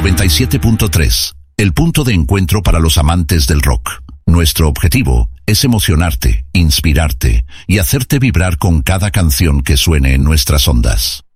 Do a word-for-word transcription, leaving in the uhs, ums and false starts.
noventa y siete punto tres, el punto de encuentro para los amantes del rock. Nuestro objetivo es emocionarte, inspirarte y hacerte vibrar con cada canción que suene en nuestras ondas.